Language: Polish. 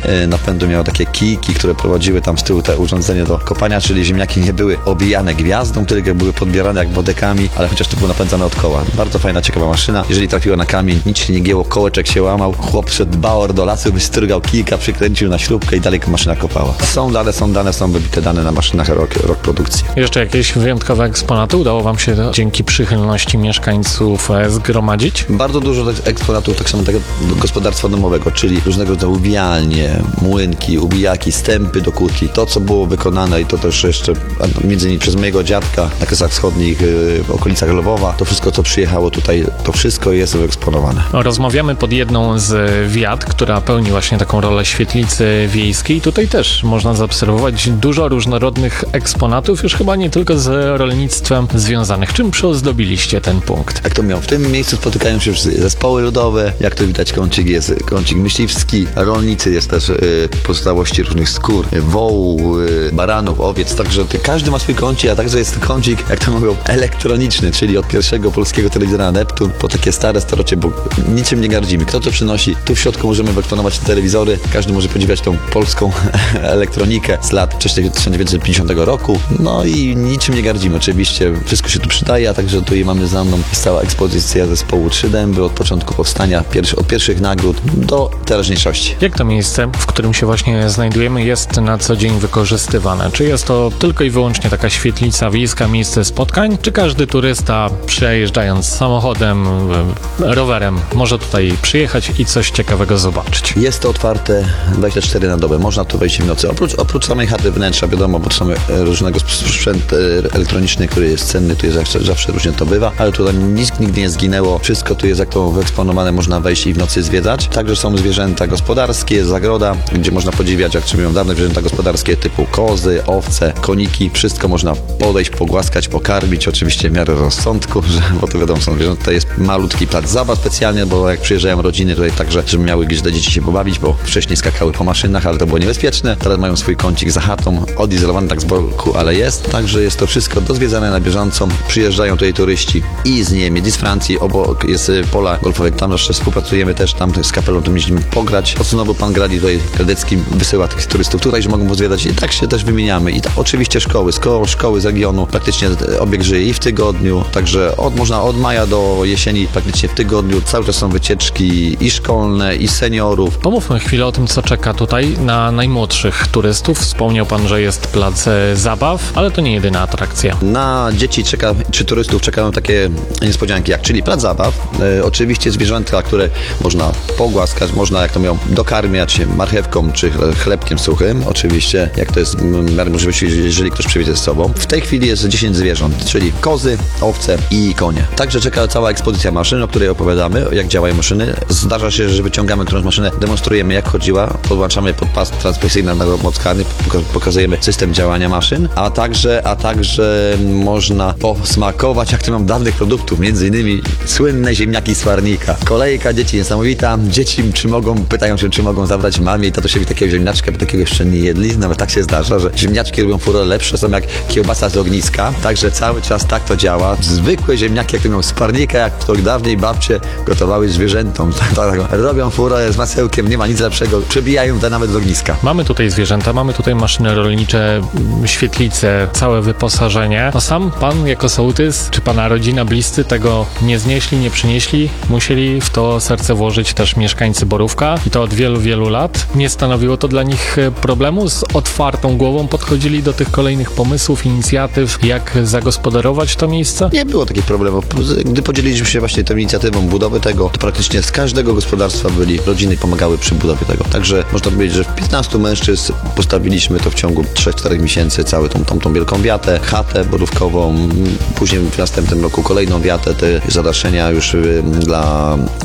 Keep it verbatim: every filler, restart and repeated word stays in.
napędu miały takie kijki, które prowadziły tam z tyłu te urządzenie do kopania, czyli ziemniaki nie były obijane gwiazdą, tylko były podbierane jak bodekami, ale chociaż to było napędzane od koła. Bardzo fajna, ciekawa maszyna. Jeżeli trafiła na kamień, nic się nie gięło, kołeczek się łamał, chłop szedł bałor do lasu, wystrygał kijka, przykręcił na śrubkę i dalej maszyna kopała. Są dane, są dane, są wybite dane na maszynach rok, rok produkcji. Jeszcze jakieś wyjątkowe eksponaty udało wam się dzięki przychylności mieszkańców zgromadzić? Bardzo dużo eksponatów tak samo tego gospodarstwa domowego, czyli różnego rodzaju ubijalnie, młynki, ubijaki, stępy do kutli. To, co było wykonane i to też jeszcze między innymi przez mojego dziadka na Kresach Wschodnich, w okolicach Lwowa, to wszystko, co przyjechało tutaj, to wszystko jest wyeksponowane. Rozmawiamy pod jedną z wiat, która pełni właśnie taką rolę świetlicy wiejskiej. Tutaj też można zaobserwować dużo różnorodnych eksponatów, już chyba nie tylko z rolnictwem związanych. Czym przyozdobiliście ten punkt? Jak to miał? W tym miejscu spotykają się zespoły ludowe, jak to widać, kącik jest kącik myśliwski, rolnicy, jest też y, pozostałości różnych skór, wołu, y, baranów, owiec, także każdy ma swój kącik, a także jest kącik, jak to mówią, elektroniczny, czyli od pierwszego polskiego telewizora Neptun po takie stare starocie, bo niczym nie gardzimy. Kto to przynosi? Tu w środku możemy wyeksponować te telewizory, każdy może podziwiać tą polską elektronikę z lat tysiąc dziewięćset pięćdziesiątego roku, no i niczym nie gardzimy. Oczywiście wszystko się tu przydaje, a także tutaj mamy za mną cała ekspozycja zespołu Trzy Dęby od początku powstania, pierwszy, od pierwszych nagród do teraźniejszości. Jak to miejsce, w którym się właśnie znajdujemy, jest na co dzień wykorzystywane? Czy jest to tylko i wyłącznie taka świetlica wiejska, miejsce spotkań, czy każdy turysta przejeżdżając samochodem, rowerem może tutaj przyjechać i coś ciekawego zobaczyć? Jest to otwarte dwadzieścia cztery na dobę, można tu wejść w nocy. Oprócz, oprócz samej chaty wnętrza, wiadomo, bo to są różnego sprzęt elektroniczny, który jest cenny, tu jest zawsze, zawsze różnie to bywa, ale tutaj nic nigdy nie zginęło, wszystko tu jest jak to wyeksponowane, można wejść i w nocy zwiedzać. Także są zwierzęta gospodarskie, zagroda, gdzie można podziwiać, jak mówią dawne zwierzęta gospodarskie typu kozy, owce, koniki, wszystko można podejść, pogłaskać, pokarmić, oczywiście w miarę rozsądku, że, bo to wiadomo, są zwierzęta, to jest malutki plac zabaw specjalnie, bo jak przyjeżdżają rodziny tutaj także, żeby miały gdzieś dla dzieci się pobawić, bo wcześniej skakały po maszynach, ale to było niebezpieczne, teraz mają swój kącik za chatą, odizolowany tak z boku, ale jest, także jest to wszystko dozwiedzane na bieżąco, przyjeżdżają tutaj turyści i z Niemiec, i z Francji, obok jest pola golfowe, tam jeszcze współpracujemy też, tam z kapelą tam jeździmy pograć. Od znowu pan Grali tutaj Kradecki wysyła tych turystów tutaj, że mogą pozwiedzać i tak się też wymieniamy. I ta, oczywiście szkoły, szko, szkoły z regionu praktycznie obieg żyje i w tygodniu, także od, można od maja do jesieni praktycznie w tygodniu, cały czas są wycieczki i szkolne, i seniorów. Pomówmy chwilę o tym, co czeka tutaj na najmłodszych turystów. Wspomniał pan, że jest plac zabaw, ale to nie jedyna atrakcja. Na dzieci czeka, czy turystów czekają takie niespodzianki jak, czyli plac zabaw, e, oczywiście zwierzęta, które można pogłaskać, można, jak to mówią, dokarmiać się marchewką czy chlebkiem suchym, oczywiście, jak to jest w miarę możliwości, jeżeli ktoś przywiezie z sobą. W tej chwili jest dziesięć zwierząt, czyli kozy, owce i konie. Także czeka cała ekspozycja maszyn, o której opowiadamy, jak działają maszyny. Zdarza się, że wyciągamy którąś maszynę, demonstrujemy, jak chodziła, podłączamy pod pas transmisyjny na moc karny, pokazujemy system działania maszyn, a także, a także można posmakować, jak to mam dawnych produktów, między innymi słynne ziemniaki z Farnika. Kolejka dzieci niesamowita. Dzieci czy mogą, pytają się, czy mogą zabrać mamie i tatusiowi takiego ziemniaczka, bo takiego jeszcze nie jedli. Nawet tak się zdarza, że ziemniaczki robią furorę lepsze, są jak kiełbasa z ogniska. Także cały czas tak to działa. Zwykłe ziemniaki, jak to miał z Farnika, jak to dawniej babcie gotowały zwierzętom. Tak, tak, robią furorę z masełkiem, nie ma nic lepszego. Przebijają te nawet z ogniska. Mamy tutaj zwierzęta, mamy tutaj maszyny rolnicze, świetlice, całe wyposażenie. No sam pan jako sołtys, czy pana rodzina, bliscy tego nie znieśli, nie przynieśli, musieli w to serce włożyć też mieszkańcy Borówka i to od wielu, wielu lat. Nie stanowiło to dla nich problemu? Z otwartą głową podchodzili do tych kolejnych pomysłów, inicjatyw, jak zagospodarować to miejsce? Nie było takich problemów. Gdy podzieliliśmy się właśnie tą inicjatywą budowy tego, to praktycznie z każdego gospodarstwa byli rodziny, pomagały przy budowie tego. Także można powiedzieć, że w piętnastu mężczyzn postawiliśmy to w ciągu trzech czterech miesięcy, całą tą, tą, tą wielką wiatę, chatę borówkową, później w następnym roku kolejną wiatę, te zadaszenia już dla